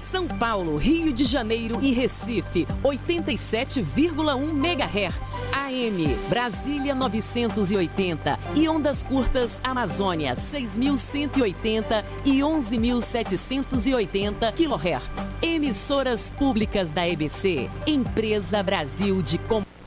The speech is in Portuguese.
São Paulo, Rio de Janeiro e Recife, 87,1 MHz. AM, Brasília 980 e ondas curtas Amazônia 6.180 e 11.780 kHz. Emissoras públicas da EBC, Empresa Brasil de